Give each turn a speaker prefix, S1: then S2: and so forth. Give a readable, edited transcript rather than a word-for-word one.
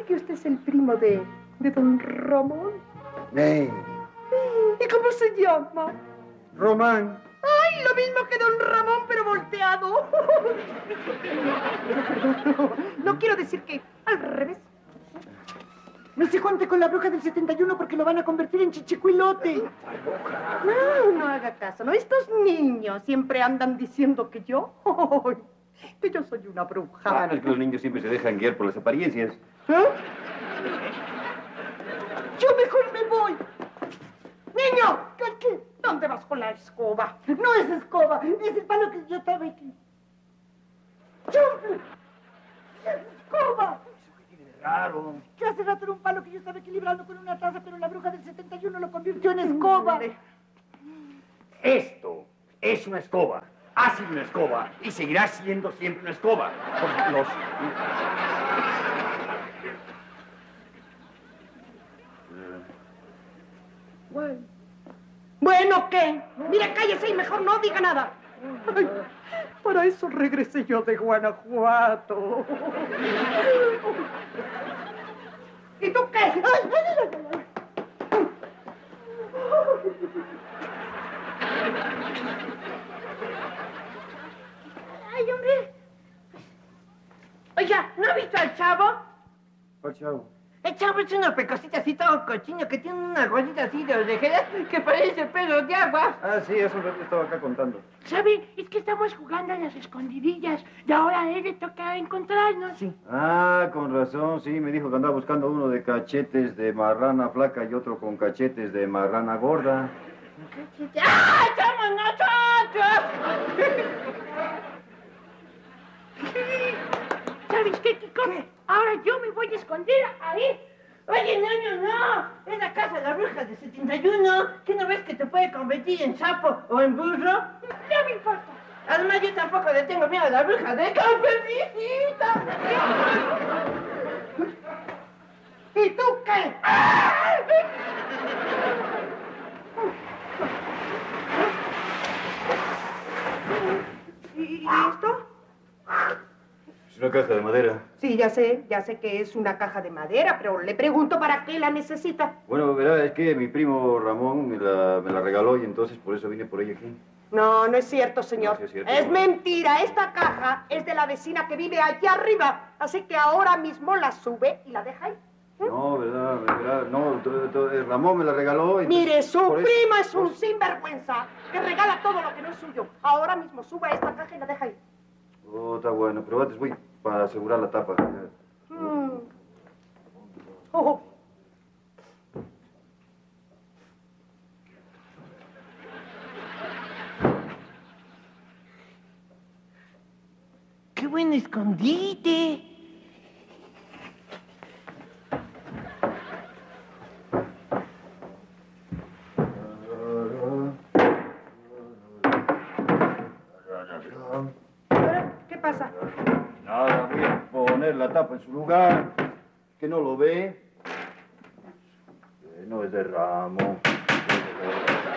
S1: que usted es el primo de don Ramón?
S2: Ey.
S1: ¿Y cómo se llama?
S2: Román.
S1: ¡Ay, lo mismo que don Ramón, pero volteado! No quiero decir que al revés.
S3: No se junte con la bruja del 71 porque lo van a convertir en chichicuilote.
S1: No haga caso, ¿no? Estos niños siempre andan diciendo que yo soy una bruja.
S4: Ah, no es que los niños siempre se dejan guiar por las apariencias.
S1: ¿Eh? Yo mejor me voy. ¡Niño! ¿Qué? ¿Dónde vas con la escoba?
S3: No es escoba, es el palo que yo estaba aquí. ¡Chufle! ¡Es escoba!
S4: Raro.
S3: Que hace rato era un palo que yo estaba equilibrando con una taza, pero la bruja del 71 lo convirtió en escoba.
S4: Esto es una escoba. Ha sido una escoba y seguirá siendo siempre una escoba. Los...
S1: Bueno, ¿qué? Mira, cállese y mejor no diga nada. Ay, para eso regresé yo de Guanajuato. ¿Y tú qué? Ay, hombre. Oiga, ¿no ha visto al chavo?
S2: ¿Cuál chavo?
S1: El chavo es una pecosita así todo cochino que tiene una gorrita así de orejeras que parece pelo de agua.
S2: Ah, sí, eso lo estaba acá contando.
S5: ¿Sabe? Es que estamos jugando a las escondidillas y ahora a él le toca encontrarnos.
S1: Sí.
S2: Ah, con razón, sí, me dijo que andaba buscando uno de cachetes de marrana flaca y otro con cachetes de marrana gorda.
S1: ¡Ah, somos nosotros!
S5: ¿Sabes qué, Kiko? Ahora yo me voy a esconder ahí.
S1: Oye, no. Es la casa de la bruja de 71. ¿Qué no ves que te puede convertir en sapo o en burro?
S5: No me importa.
S1: Además, yo tampoco le tengo miedo a la bruja de Campeticita. ¿Y tú qué? ¿Y esto?
S2: Es una caja de madera.
S1: Sí, ya sé que es una caja de madera, pero le pregunto para qué la necesita.
S2: Bueno, verá, es que mi primo Ramón me la regaló y entonces por eso vine por ella aquí.
S1: No es cierto, señor.
S2: No, sí es cierto.
S1: Es mentira. Esta caja es de la vecina que vive allá arriba. Así que ahora mismo la sube y la deja ahí.
S2: No, verdad, no, Ramón me la regaló.
S1: Mire, su
S2: por eso-
S1: prima es un sinvergüenza que regala todo lo que no es suyo. Ahora mismo sube esta caja y la deja ahí.
S2: Oh, está bueno, pero antes voy para asegurar la tapa.
S1: Oh. ¡Qué buen escondite! ¿Qué pasa?
S2: Nada, voy a poner la tapa en su lugar. Que no lo ve. No es de Ramón.